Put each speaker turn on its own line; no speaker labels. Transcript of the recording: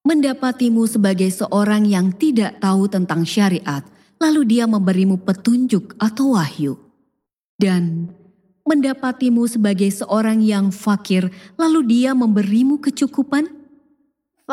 mendapatimu sebagai seorang yang tidak tahu tentang syariat, lalu dia memberimu petunjuk atau wahyu. Dan mendapatimu sebagai seorang yang fakir, lalu dia memberimu kecukupan.